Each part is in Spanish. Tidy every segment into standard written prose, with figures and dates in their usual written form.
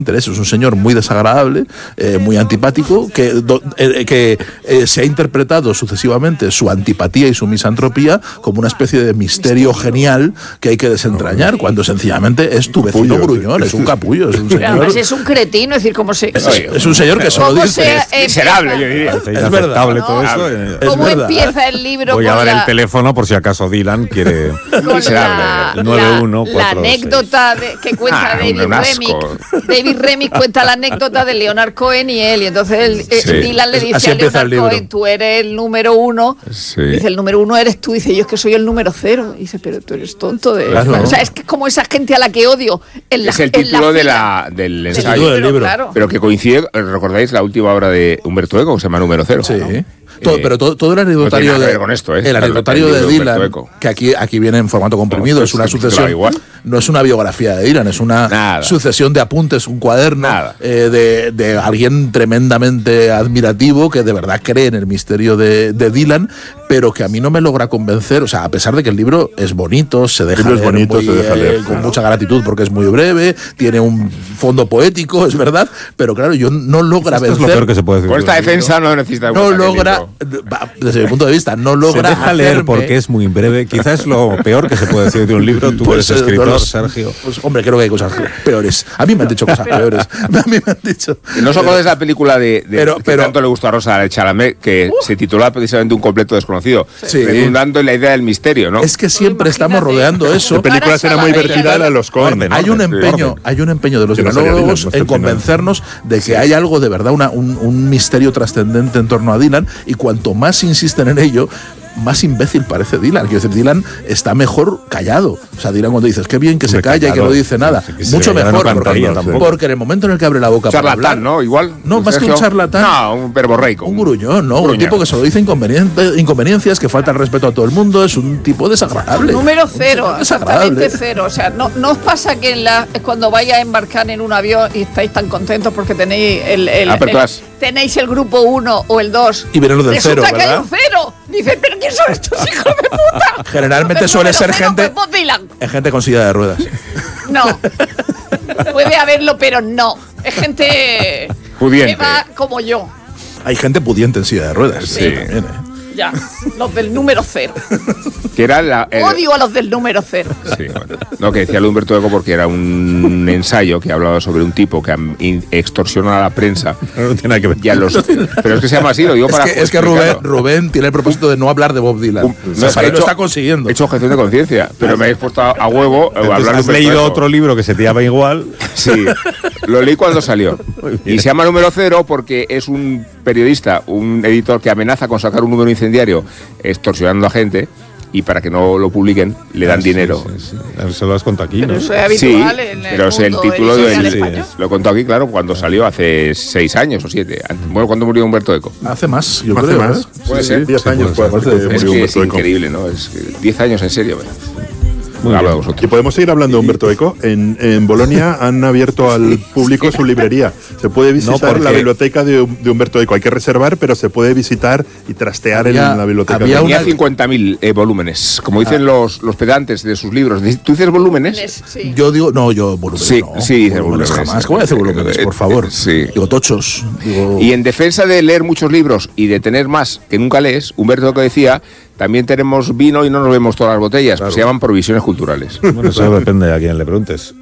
Es un señor muy desagradable, muy antipático, que se ha interpretado sucesivamente su antipatía y su misantropía como una especie de misterio genial que hay que desentrañar, cuando sencillamente es tu vecino gruñón, es un capullo, es un señor... Además es un cretino, es decir, como se... Es un señor que solo dice... Es miserable, yo diría. Es verdad, ¿no? Todo eso. ¿Cómo empieza el libro? Voy a dar el teléfono por si acaso Dylan quiere... Miserable. La anécdota que cuenta David Remnick cuenta la anécdota de Leonard Cohen y él, y entonces Dylan le dice a Leonard Cohen, tú eres el número 1, dice, el número 1 eres tú, dice, yo es que soy el número 0, dice, pero tú eres tonto. Claro. O sea, es que como esa gente a la que odio. Es el título del ensayo, del libro. Claro. Pero que coincide, ¿recordáis la última obra de Humberto Eco, que se llama Número 0? Sí. Pero todo el anecdotario el anecdotario de Dylan, que aquí viene en formato comprimido, es una sucesión, no es una biografía de Dylan, es una sucesión de apuntes, un cuaderno de alguien tremendamente admirativo que de verdad cree en el misterio de Dylan, pero que a mí no me logra convencer, o sea, a pesar de que el libro es bonito, se deja leer con mucha gratitud porque es muy breve, tiene un fondo poético, es verdad, pero claro, yo no logra vencer. Esto es lo peor que se puede decir. Por esta defensa no necesita... No logra, desde mi punto de vista, no logra se deja leer porque es muy breve. Quizás es lo peor que se puede decir de un libro. Tú eres escritor, Sergio. Pues hombre, creo que hay cosas peores. A mí me han dicho cosas peores. A mí me han dicho. ¿No os acordáis de la película que tanto le gustó a Rosa Chalamet, que se titulaba precisamente Un completo desconocido, redundando en la idea del misterio, ¿no? Es que siempre estamos rodeando eso. La película será muy vertical a los Coen. Hay un empeño de los diálogos en convencernos de que hay algo de verdad, un misterio trascendente en torno a Dylan, y cuanto más insisten en ello, más imbécil parece Dylan. Quiero decir, Dylan está mejor callado. O sea, Dylan, cuando dices, qué bien que se calla y que no dice nada, mucho mejor, porque en el momento en el que abre la boca para hablar, ¿no? Igual. No, más que un charlatán. No, un verborreico. Un gruñón, ¿no? Un tipo que solo dice inconveniencias, que falta el respeto a todo el mundo, es un tipo desagradable. Número 0, exactamente 0. O sea, no os pasa que cuando vais a embarcar en un avión y estáis tan contentos porque tenéis tenéis el grupo 1 o el 2 y vienen los del 0, resulta que hay un 0. Dice, ¿pero quién son estos hijos de puta? Generalmente suele ser gente con silla de ruedas. No. Puede haberlo, pero no. Es gente pudiente, que va como yo. Hay gente pudiente en silla de ruedas. Sí. También, Ya, los del número 0. Que era odio a los del número 0. Sí, bueno. No, que decía Humberto Eco porque era un ensayo que hablaba sobre un tipo que extorsiona a la prensa. No tiene nada que ver. Pero es que se llama así, lo digo para... Es que Rubén tiene el propósito de no hablar de Bob Dylan. Lo está consiguiendo. He hecho objeción de conciencia, pero me habéis puesto a huevo a hablar de... ¿Has leído otro libro que se te llama igual? Sí, lo leí cuando salió. Y se llama Número 0 porque es un periodista, un editor que amenaza con sacar un número incendiario extorsionando a gente, y para que no lo publiquen le dan dinero. Sí. Se lo has contado aquí, ¿no? Pero eso es habitual en pero es el título lo he contado aquí, claro, cuando salió hace 6 años o 7. Bueno, ¿cuándo murió Humberto Eco? Hace más, yo creo. Más. Puede ser. 10 años. Es que es increíble, ¿no? Es que 10 años en serio. Y podemos seguir hablando de Humberto Eco. En Bolonia han abierto al público su librería. Se puede visitar la biblioteca de Humberto Eco. Hay que reservar, pero se puede visitar y trastear en la biblioteca. Tenía 50.000 volúmenes, como dicen los pedantes de sus libros. ¿Tú dices volúmenes? Sí. Yo digo, yo volúmenes. Sí, dices volúmenes. Jamás. ¿Cómo voy a decir volúmenes, por favor? Sí. Digo tochos. Y en defensa de leer muchos libros y de tener más que nunca lees, Humberto Eco decía: también tenemos vino y no nos vemos todas las botellas. Claro. Se llaman provisiones culturales. Bueno, eso depende a quién le preguntes.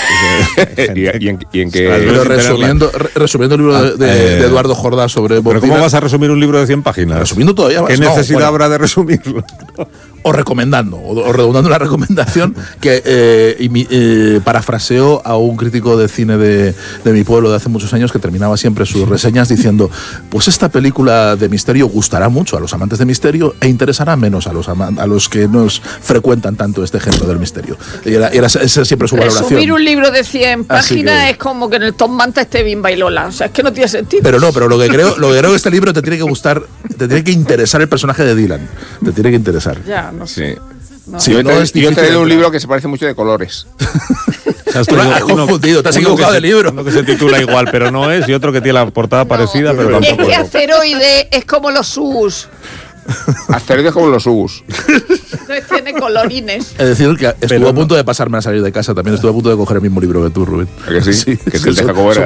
¿Y en qué? Pero resumiendo el libro de Eduardo Jordá sobre Bob ¿Pero cómo Dylan, vas a resumir un libro de 100 páginas? Resumiendo todavía más. ¿Qué necesidad habrá de resumirlo? O recomendando, o redundando la recomendación, que parafraseo a un crítico de cine de mi pueblo de hace muchos años, que terminaba siempre sus reseñas diciendo: pues esta película de misterio gustará mucho a los amantes de misterio e interesará menos a los que nos frecuentan tanto este género del misterio. Y esa siempre su valoración. Resumir un libro de 100 páginas es como que en el Tom Manta esté Bim Bailola. O sea, es que no tiene sentido. Pero lo que creo que este libro te tiene que gustar, te tiene que interesar el personaje de Dylan. Te tiene que interesar. Ya, no sé. Sí. No. Sí, yo he traído un libro que se parece mucho de colores. Te has confundido, te has equivocado de libro. Uno que se titula igual, pero no es, y otro que tiene la portada parecida, pero tampoco. Es que Asteroide es como los SUS. Asteroides como los Ubus. Entonces tiene colorines. Es decir, que estuvo a punto de pasarme a salir de casa. También estuve a punto de coger el mismo libro que tú, Rubén. ¿A que sí? Que te deja como era.